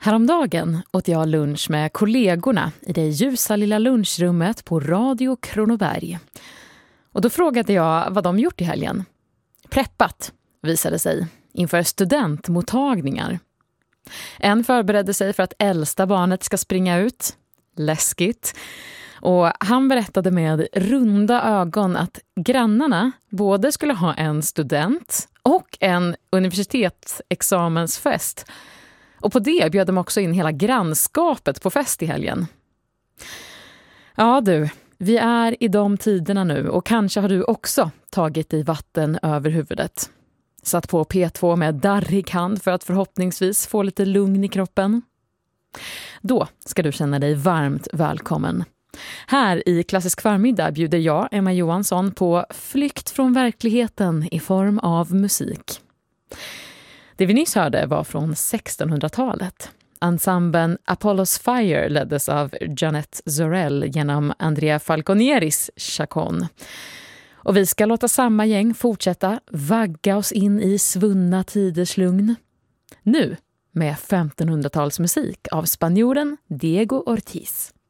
Häromdagen åt jag lunch med kollegorna i det ljusa lilla lunchrummet på Radio Kronoberg. Och då frågade jag vad de gjort i helgen. Preppat, visade sig, inför studentmottagningar. En förberedde sig för att äldsta barnet ska springa ut. Läskigt. Och han berättade med runda ögon att grannarna både skulle ha en student och en universitetsexamensfest. Och på det bjöd de också in hela grannskapet på fest i helgen. Ja du, vi är i de tiderna nu och kanske har du också tagit i vatten över huvudet. Satt på P2 med darrig hand för att förhoppningsvis få lite lugn i kroppen. Då ska du känna dig varmt välkommen. Här i Klassisk förmiddag bjuder jag, Emma Johansson, på flykt från verkligheten i form av musik. Det vi nyss hörde var från 1600-talet. Ensemblen Apollo's Fire leddes av Jeanette Zorel genom Andrea Falconieris Chacon. Och vi ska låta samma gäng fortsätta vagga oss in i svunna tiders lugn. Nu med 1500-talsmusik av spanjoren Diego Ortiz.